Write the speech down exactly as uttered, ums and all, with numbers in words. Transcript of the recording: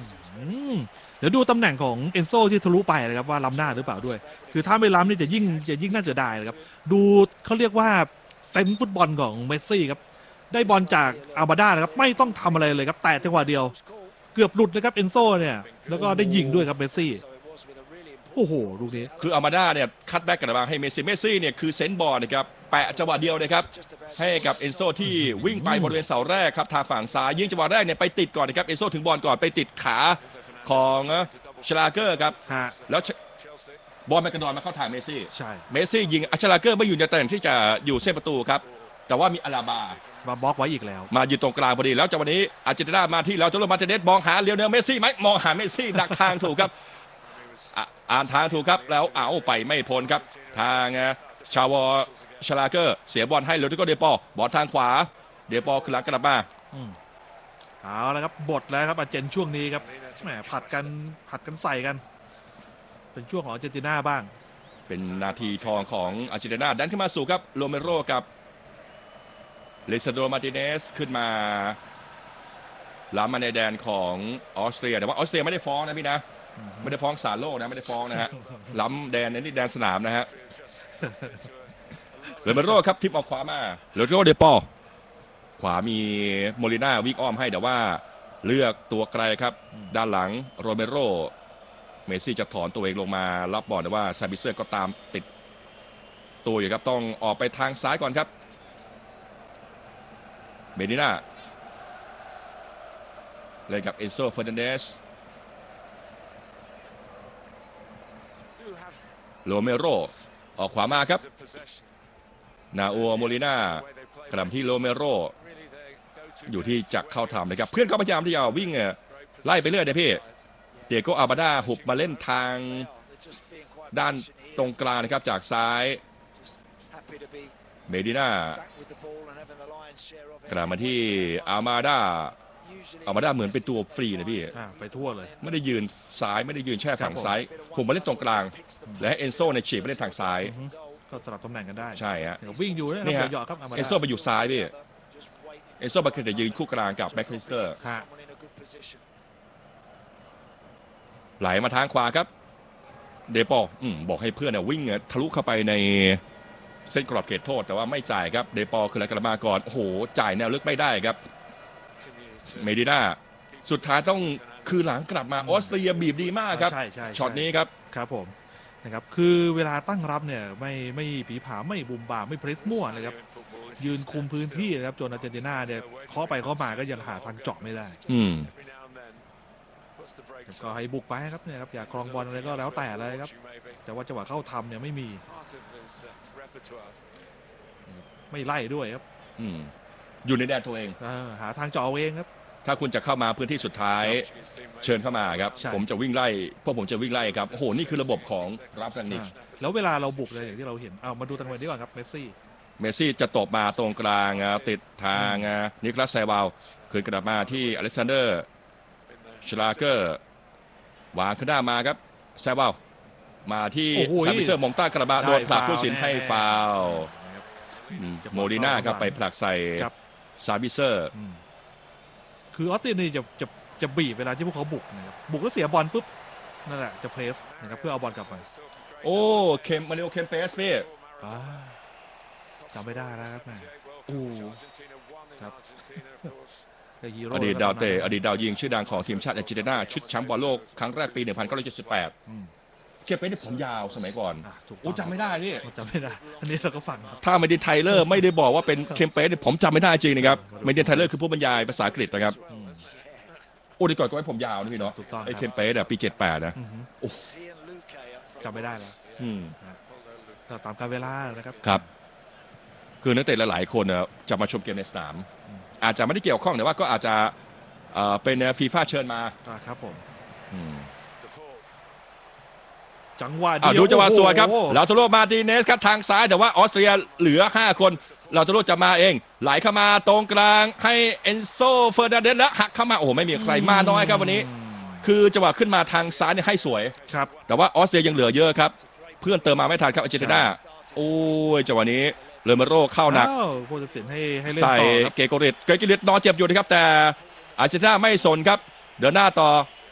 เดี๋ยวดูตำแหน่งของเอนโซที่ทะลุไปนะครับว่าล้ำหน้าหรือเปล่าด้วยคือถ้าไม่ล้ำนี่จะยิ่งจะยิ่งน่าเสียดายนะครับดูเขาเรียกว่าเซนส์ฟุตบอลของเมสซี่ครับได้บอลจากอาบาด้านะครับไม่ต้องทำอะไรเลยครับแต่จังหวะเดียวเกือบหลุดนะครับเอนโซเนี่ยแล้วก็ได้ยิงด้วยครับเมสซี่โอ้โหลูกนี้คืออามาด้าเนี่ยคัดแบ็กกันมาให้เมสซี่เมสซี่เนี่ยคือเซนต์บอลนะครับแปะจังหวะเดียวนะครับให้กับเอนโซที่วิ่งไปบริเวณเสาแรกครับทางฝั่งซ้ายยิงจังหวะแรกเนี่ยไปติดก่อนนะครับเอนโซถึงบอลก่อนไปติดขาของชลาเกอร์ครับแล้วบอลมันกระดอนมาเข้าทางเมสซี่ใช่เมสซี่ยิงอัชลาเกอร์ไม่อยู่ในตำแหน่งที่จะอยู่เส้นประตูครับแต่ว่ามีอาราบามาบล็อกไว้อีกแล้วมาอยู่ตรงกลางพอดีแล้วจังหวะนี้อาร์เจนตินามาที่เราจะลงมาเทเนสมองหาเลียวเนลเมสซี่ไหมมองหาเมสซี่ดักทางถูกครับอ่านทางถูกครับแล้วเอาไปไม่พ้นครับทางชาวชลาเกอร์เสียบอลให้โรดิโกเดปอบอลทางขวาเดปอคือหลังกลับมาเอาละครับบทแล้วครับอาร์เจนช่วงนี้ครับแหมผัดกันผัดกันใส่กันเป็นช่วงของอาร์เจนตินาบ้างเป็นนาทีทองของอาร์เจนตินาดันขึ้นมาสู่ครับโรเมโรกับเลซาโดมาร์ติเนสขึ้นมาล้ำมาในแดนของออสเตรียแต่ว่าออสเตรียไม่ได้ฟ้องนะพี่นะไม่ได้ฟ้องศาลโลกนะไม่ได้ฟ้องนะฮะล้ำแดนในนี่แดนสนามนะฮะโรเมโรครับทิปออกขวามาโรดิโกเดปอขวามีโมลิน่าวิ่งอ้อมให้แต่ว่าเลือกตัวไกลครับด้านหลังโรเมโรเมสซี่จะถอนตัวเองลงมารับบอลแต่ว่าซาบิเซอร์ก็ตามติดตัวอยู่ครับต้องออกไปทางซ้ายก่อนครับเมดิน่าเล่นกับเอนโซเฟอร์นันเดสโรเมโรออกขวามาครับนาโอโมลิน่ากลับที่โรเมโรอยู่ที่จะเข้าทำนะครับเพื่อนก็พยายามที่จะวิ่งไล่ไปเรื่อยนะพี่เดียโกอาบาด้าหุบมาเล่นทางด้านตรงกลางนะครับจากซ้ายเมดิน่ากลับมาที่อามาด้าอามาด้าเหมือนเป็นตัวฟรีนะพี่ไปทั่วเลยไม่ได้ยืนซ้ายไม่ได้ยืนแช่ฝั่งซ้ายผมมาเล่นตรงกลางและเอนโซในฉีกไปเล่นทางซ้ายก็สลับตำแหน่งกันได้ใช่ฮะวิ่งอยู่นี่ฮะเอนโซไปอยู่ซ้ายพี่เอนโซมาเคยจะยืนคู่กลางกับแบ็คลิสเตอร์ไหลมาทางขวาครับเดปออืมบอกให้เพื่อนเนี่ยวิ่งทะลุเข้าไปในเส้นกรอบเขตโทษแต่ว่าไม่จ่ายครับเดปอคืออะไรกันมาก่อนโอ้โหจ่ายแนวลึกไม่ได้ครับเมดิน่าสุดท้ายต้องคือหลังกลับมาออสเตรียบีบดีมากครับช็อตนี้ครับครับผมนะครับคือเวลาตั้งรับเนี่ยไม่ไม่ผีผาไม่บุมบ่าไม่เพรสมั่วเลยครับยืนคุมพื้นที่นะครับจนอาร์เจนตินาเนี่ยเคาะไปเคาะมาก็ยังหาทางเจาะไม่ได้อืมก็ให้บุกไปครับเนี่ยครับอยากครองบอลอะไรก็แล้วแต่เลยครับแต่ว่าจังหวะเข้าทำเนี่ยไม่มีไม่ไล่ด้วยครับอืมอยู่ในแดนตัวเองหาทางเจาะเองครับถ้าคุณจะเข้ามาพื้นที่สุดท้ายเชิญเข้ามาครับผมจะวิ่งไล่พวกผมจะวิ่งไล่ครับโอ้โหนี่คือระบบของราฟแรนิชแล้วเวลาเราบุกเลยอย่างที่เราเห็นเอามาดูตำแหน่งนี้ก่อนครับเมสซี่เมสซี่จะตบมาตรงกลางติดทางนิโคลัสไซวาลคืนกลับมาที่อเล็กซานเดอร์ชลาเกอร์วางขึ้นหน้ามาครับไซวาลมาที่ซาบิเซอร์มองต้ากระบาโดนผลักผู้สินให้ฟาวโมลิน่าครับไปผลักใส่ซาบิเซอร์คือออสเตรียนี่จะจะจะบีบเวลาที่พวกเขาบุกนะครับบุกแล้วเสียบอลปุ๊บนั่นแหละจะเพรสนะครับเพื่อเอาบอลกลับไปโอ้เคมมาริโอเคมเปสพี่จำไม่ได้แล้วครับแม่โอ้ครับอดีตดาวเตะอดีตดาวยิงชื่อดังของทีมชาติอาร์เจนตินาชุดแชมป์บอลโลกครั้งแรกปีหนึ่งพันเก้าร้อยเจ็ดสิบแปดเคมเปสนี่ผมยาวสมัยก่อนโอ้จำไม่ได้นี่จำไม่ได้อันนี้เราก็ฟังถ้าเมดินไทเลอร์ไม่ได้บอกว่าเป็นเคมเปสผมจำไม่ได้จริงนะครับเมดินไทเลอร์คือผู้บรรยายภาษาอังกฤษนะครับโอ้ดีก่อนก็ให้ผมยาวนะพี่เนาะไอ้เคมเปสอะปีเจ็ดแปดนะโอ้จำไม่ได้แล้วเราตามการเวลานะครับครับคือนักเตะหลายๆคนจะมาชมเกมในสนามอาจจะไม่ได้เกี่ยวข้องแต่ว่าก็อาจจะเป็นฟีฟ่าเชิญมาครับผมจังหวะดูจังหวะสวยครับลาโตโรมาร์ติเนสครับทางซ้ายแต่ว่าออสเตรียเหลือห้าคนลาโตโรจะมาเองไหลเข้ามาตรงกลางให้เอนโซเฟอร์นันเดสแล้วหักเข้ามาโอ้ไม่มีใครมาน้อยครับวันนี้คือจังหวะขึ้นมาทางซ้ายเนี่ยให้สวยครับแต่ว่าออสเตรียยังเหลือเยอะครับเพื่อนเติมมาไม่ทันครับอาร์เจนตินาโอ้ยจังหวะนี้เลเมโรเข้าหนักใส่เกโกริตเกโกริตนอนเจ็บอยู่นะครับแต่อาร์เจนตินาไม่สนครับเดินหน้าต่อ